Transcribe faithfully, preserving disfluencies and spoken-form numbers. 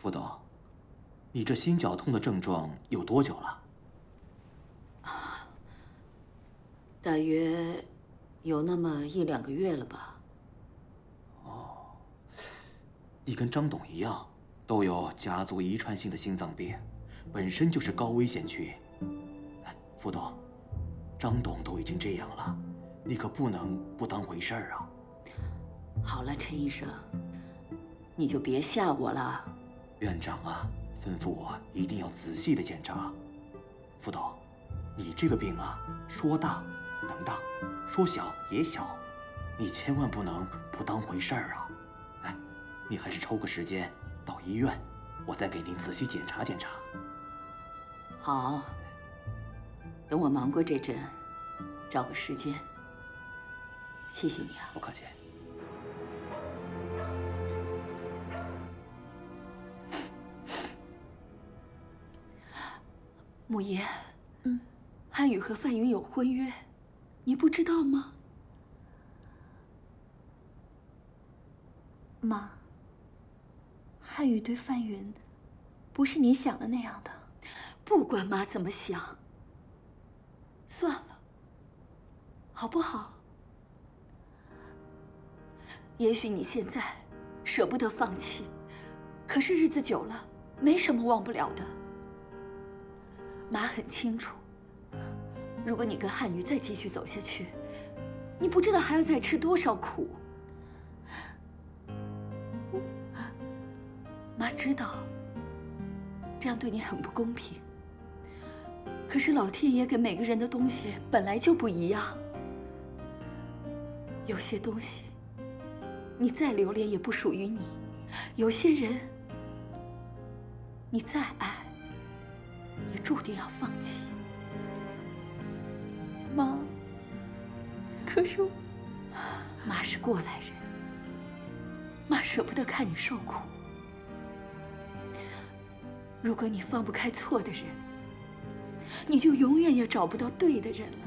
副董，你这心绞痛的症状有多久了？ 啊，大约有那么一两个月了吧。 哦，你跟张董一样，都有家族遗传性的心脏病，本身就是高危险区。哎，副董，张董都已经这样了，你可不能不当回事儿啊。 好了，陈医生，你就别吓我了。 院长啊，吩咐我一定要仔细的检查。副董，你这个病啊，说大能大，说小也小，你千万不能不当回事儿啊！哎，你还是抽个时间到医院，我再给您仔细检查检查。 好，等我忙过这阵，找个时间。谢谢你啊。 不客气。 母爷，嗯，汉语和范云有婚约，你不知道吗？ 妈，汉语对范云不是你想的那样的。 不管妈怎么想，算了，好不好？也许你现在舍不得放弃，可是日子久了，没什么忘不了的。妈很清楚，如果你跟汉语再继续走下去，你不知道还要再吃多少苦。妈知道，这样对你很不公平。可是老天爷给每个人的东西本来就不一样，有些东西你再留恋也不属于你，有些人你再爱也注定要放弃。 妈，可是我…… 妈是过来人，妈舍不得看你受苦。如果你放不开错的人，你就永远也找不到对的人了。